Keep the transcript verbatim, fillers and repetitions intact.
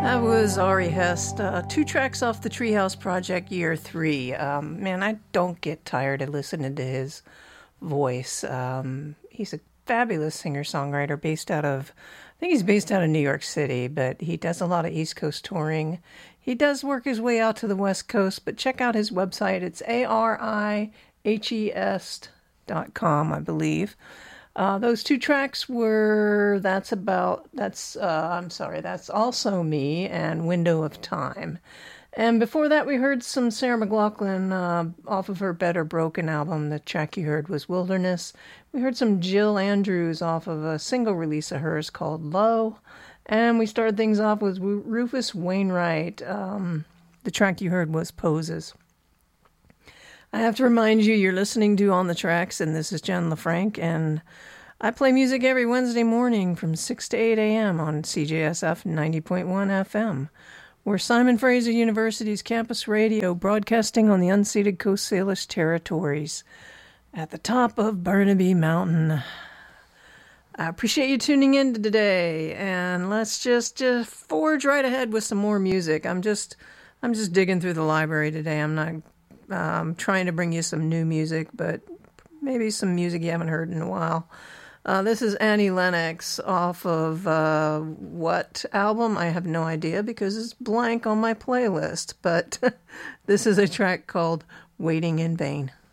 That was Ari Hest, uh, two tracks off the Treehouse Project Year three. Um, man, I don't get tired of listening to his voice. Um, he's a fabulous singer-songwriter based out of, I think he's based out of New York City, but he does a lot of East Coast touring. He does work his way out to the West Coast, but check out his website. It's A R I H E S dot com, I believe. Uh, those two tracks were That's About, that's, uh, I'm sorry, That's Also Me and Window of Time. And before that, we heard some Sarah McLachlan uh, off of her Better Broken album. The track you heard was Wilderness. We heard some Jill Andrews off of a single release of hers called Low. And we started things off with Rufus Wainwright. Um, the track you heard was Poses. I have to remind you, you're listening to On the Tracks, and this is Jen LaFranc, and I play music every Wednesday morning from six to eight a.m. on C J S F ninety point one F M. We're Simon Fraser University's campus radio, broadcasting on the unceded Coast Salish territories at the top of Burnaby Mountain. I appreciate you tuning in today, and let's just, just forge right ahead with some more music. I'm just, I'm just digging through the library today. I'm not um, trying to bring you some new music, but maybe some music you haven't heard in a while. Uh, this is Annie Lennox off of uh, what album? I have no idea because it's blank on my playlist, but this is a track called Waiting in Vain.